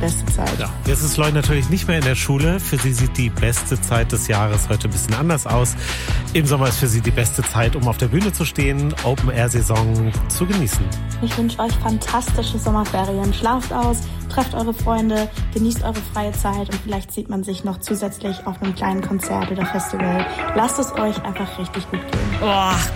beste Zeit. Ja, jetzt ist Lloyd natürlich nicht mehr in der Schule. Für sie sieht die beste Zeit des Jahres heute ein bisschen anders aus. Im Sommer ist für sie die beste Zeit, um auf der Bühne zu stehen, Open-Air-Saison zu genießen. Ich wünsche euch fantastische Sommerferien. Schlaft aus, trefft eure Freunde, genießt eure freie Zeit und vielleicht sieht man sich noch zusätzlich auf einem kleinen Konzert oder Festival. Lasst es euch einfach richtig gut gehen. Oh,